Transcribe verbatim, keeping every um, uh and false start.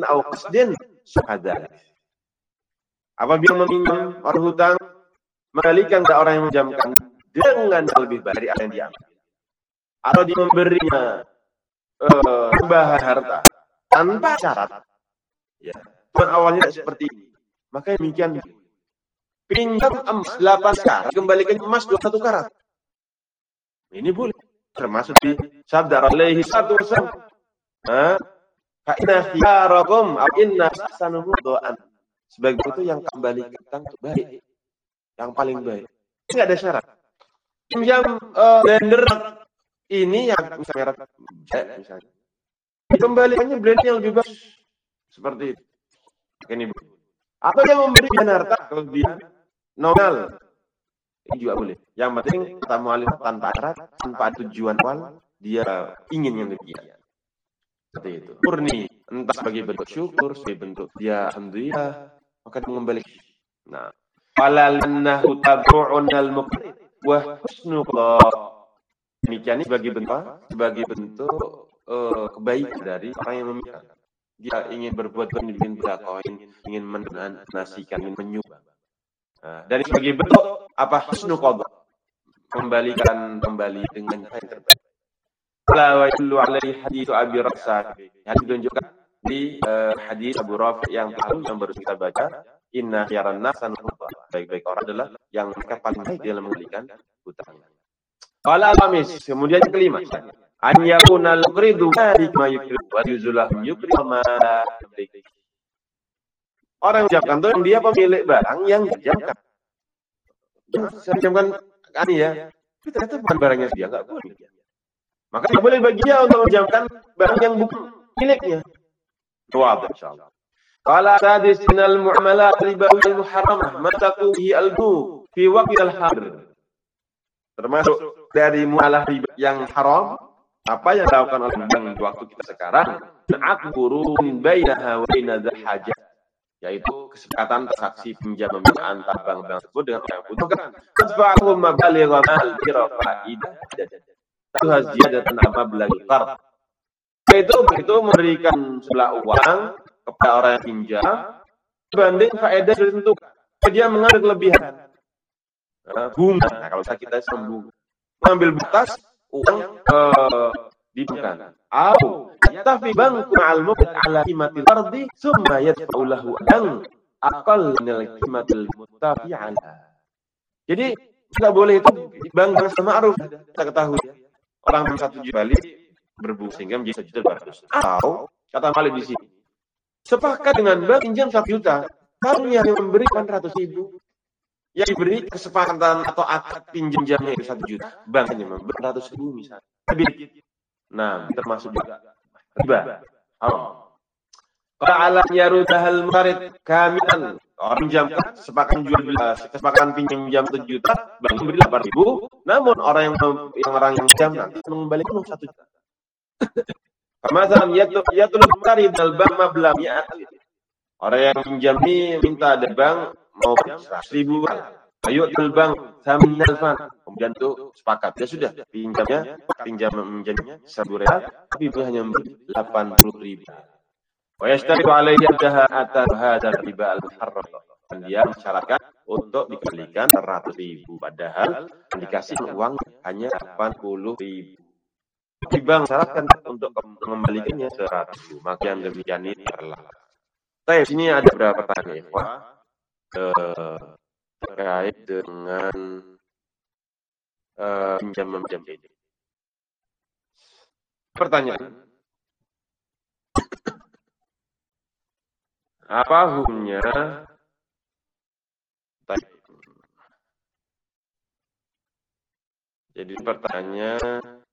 niyatin aw qasdin syahada. Apabila meminjam orang hutang, mengembalikan ke orang yang meminjamkan dengan lebih baik dari apa yang diambil. Atau dia memberinya uh, tambahan harta tanpa syarat, ya, tujuan awalnya seperti ini, maka demikian. Pinjam emas delapan karat, kembalikan emas dua puluh satu karat. Ini boleh, termasuk di sabda alaihi salatu wasallam. Fa inna khiyarakum aw inna ahsanuhu do'an. Sebagai itu yang kembali kita untuk baik, yang paling baik. Ini nggak ada syarat. Pinjam uh, blender ini yang misalnya misalnya, dikembalikannya blender yang lebih bagus, seperti itu. Ini atau dia memberikan harta kelebihan nominal, ini juga boleh. Yang penting kata mu'alif tanpa syarat, tanpa tujuan awal, dia ingin yang demikian. Seperti itu. Murni, entah sebagai bentuk syukur, sebagai bentuk dia alhamdulillah, maka dia mengembalikan. Nah, falannahu tabu'un al-muqrid wa husnul qada. Demikian ini sebagai bentuk sebagai bentuk uh, kebaikan dari orang yang meminta. Dia ingin berbuat baik, ingin berdakwah, ingin mendonasikan, ingin menyumbang. Nah, dari sebagai bentuk apa husnul qada, kembalikan kembali dengan yang terbaik. La wa illu alaihi hadits Abi Rafi. Hadis ditunjukkan di uh, hadis Abu Rafi yang lalu yang baru kita baca, inna khairan nas baik-baik orang adalah yang mereka paling baik dalam mengembalikan hutang. Qala al-khamis, kemudian yang kelima, an yakuna al-qridu ma yukridu wa yuzulahu yukridu ma yukridu. Orang yang menjamkan itu dia pemilik barang yang dijamkan. Saya jamkan ini ya, tapi ternyata bukan barangnya dia, enggak boleh. Maka tidak boleh bagi dia untuk menjamkan barang yang bukan miliknya. Tuwad insyaallah. Qala sadis minal mu'amalat ribawiyah muharramah ma taquhi al-bu fi waqti al-hadr. Termasuk dari muamalah riba yang haram, apa yang dilakukan oleh bank di waktu kita sekarang, na'qurun bainaha wa baina dzal hajat, yaitu kesepakatan transaksi pinjam meminjam antar bank-bank tersebut dengan orang yang butuhkan. Tasba'u mabaligha mal birafaidah. Itu ziyadatan mablagh qard. Itu begitu memberikan sebelah uang kepada orang yang pinjam dibanding faedah sudah ditentukan. Dia mengambil kelebihan bunga. Nah, kalau kita sambung mengambil batas uang uh, dibukan. Au yattafi banku ma'al mubit ala qimatil ardi summa yadfa'u lahu an aqall min qimatil muttafi 'anha. Jadi tidak boleh itu bank yang ma'ruf, kita ketahui orang yang satu juta balik berbunga sehingga menjadi satu juta dua ratus. Atau kata Malik di sini, sepakat dengan bank pinjam satu juta, barunya yang memberikan ratus ribu. Yang diberi kesepakatan atau akad pinjamnya itu satu juta, bank hanya memberi ratus ribu misalnya. Nah, termasuk juga riba. Haram. Kalau alam yarudahal murid kamilan, orang pinjamkan kesepakatan jual beli, kesepakatan pinjam tujuh juta, bank memberi delapan ribu, namun orang yang yang orang yang pinjam nanti mengembalikan satu juta. Kamasalan yatul yatul murid dal bank mablam ya. Orang yang pinjam ini minta ada bank mau seratus ribu, ayo bank saminal fan, kemudian tuh sepakat ya sudah pinjamnya pinjam menjadinya seribu real, tapi itu hanya delapan puluh ribu. Wa yashtaritu alaihi adaha atar hadar riba al-muharram, dan dia mensyaratkan untuk dikembalikan seratus ribu, padahal yang dikasih uang hanya delapan puluh ribu. Di bank syaratkan untuk mengembalikannya seratus ribu, maka yang demikian ini terlarang. Baik, sini ada beberapa pertanyaan ya, Uh, terkait dengan uh, pinjam meminjam ini. Pertanyaan, apa hukumnya? Jadi pertanyaan,